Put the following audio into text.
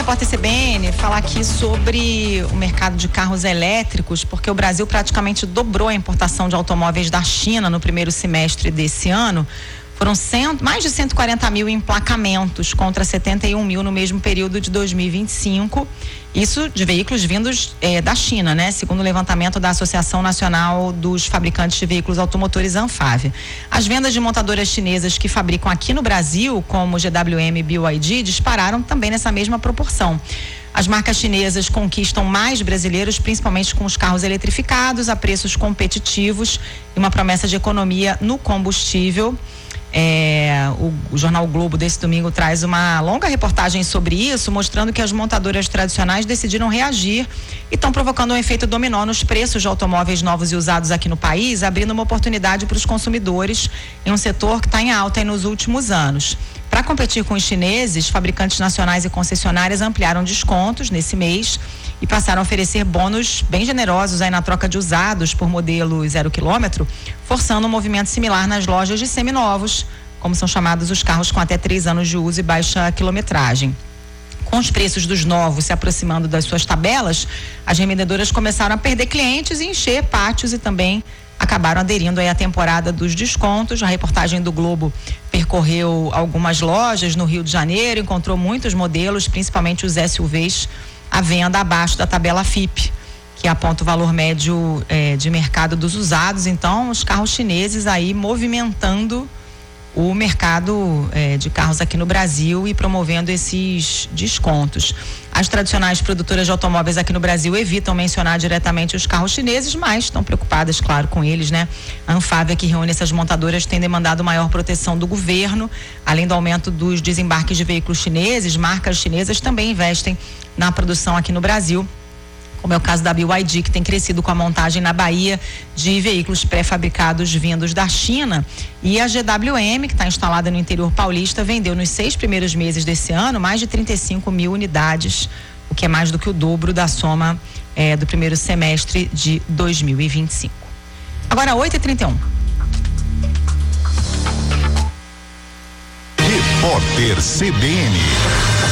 Repórter CBN, falar aqui sobre o mercado de carros elétricos, porque o Brasil praticamente dobrou a importação de automóveis da China no primeiro semestre desse ano. Foram mais de 140 mil emplacamentos contra 71 mil no mesmo período de 2025. Isso de veículos vindos da China, né? Segundo o levantamento da Associação Nacional dos Fabricantes de Veículos Automotores, ANFAV. As vendas de montadoras chinesas que fabricam aqui no Brasil, como GWM e BYD, dispararam também nessa mesma proporção. As marcas chinesas conquistam mais brasileiros, principalmente com os carros eletrificados, a preços competitivos e uma promessa de economia no combustível. O jornal Globo desse domingo traz uma longa reportagem sobre isso, mostrando que as montadoras tradicionais decidiram reagir e estão provocando um efeito dominó nos preços de automóveis novos e usados aqui no país, abrindo uma oportunidade para os consumidores em um setor que está em alta aí nos últimos anos. Para competir com os chineses, fabricantes nacionais e concessionárias ampliaram descontos nesse mês e passaram a oferecer bônus bem generosos aí na troca de usados por modelo 0 km, forçando um movimento similar nas lojas de seminovos, como são chamados os carros com até 3 anos de uso e baixa quilometragem. Com os preços dos novos se aproximando das suas tabelas, as revendedoras começaram a perder clientes e encher pátios e também acabaram aderindo aí à temporada dos descontos. A reportagem do Globo percorreu algumas lojas no Rio de Janeiro, encontrou muitos modelos, principalmente os SUVs, à venda abaixo da tabela FIPE, que aponta o valor médio de mercado dos usados. Então, os carros chineses aí movimentando o mercado de carros aqui no Brasil e promovendo esses descontos. As tradicionais produtoras de automóveis aqui no Brasil evitam mencionar diretamente os carros chineses, mas estão preocupadas, claro, com eles, né? A Anfávia, que reúne essas montadoras, tem demandado maior proteção do governo. Além do aumento dos desembarques de veículos chineses, marcas chinesas também investem na produção aqui no Brasil, como é o caso da BYD, que tem crescido com a montagem na Bahia de veículos pré-fabricados vindos da China. E a GWM, que está instalada no interior paulista, vendeu nos 6 primeiros meses desse ano mais de 35 mil unidades, o que é mais do que o dobro da soma do primeiro semestre de 2025. Agora 8h31. Repórter CBN.